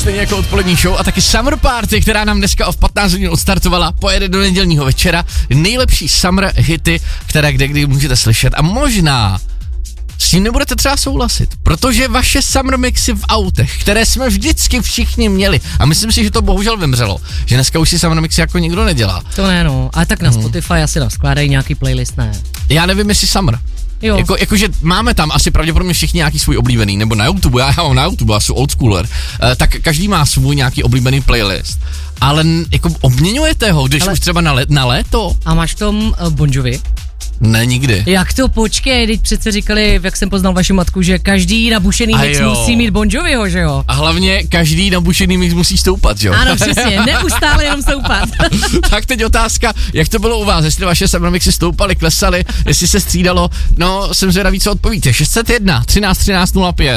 stejně jako odpolední show a taky Summer Party, která nám dneska v 15 hodin odstartovala, pojede do nedělního večera. Nejlepší summer hity, které kdy můžete slyšet a možná s tím nebudete třeba souhlasit, protože vaše summer mixy v autech, které jsme vždycky všichni měli, a myslím si, že to bohužel vymřelo, že dneska už si summer mixy jako nikdo nedělá. To ne, no, ale tak na Spotify asi skládají nějaký playlist, ne? Já nevím, jestli summer. Jakože máme tam asi pravděpodobně všichni nějaký svůj oblíbený, nebo na YouTube, já mám na YouTube, já jsem oldschooler, tak každý má svůj nějaký oblíbený playlist, ale jako obměňujete ho, když už třeba na léto. A máš v tom Bon Jovi? Ne, nikdy. Jak to, počkej, teď přece říkali, jak jsem poznal vaši matku, že každý nabušený mix musí mít Bon Joviho, že jo? A hlavně každý nabušený mix musí stoupat, že jo? Ano, přesně, neustále jenom stoupat. Tak teď otázka, jak to bylo u vás, jestli vaše summer mixy stoupaly, klesaly, jestli se střídalo, no jsem zvědavý, co odpovíte. 601 13 13 05.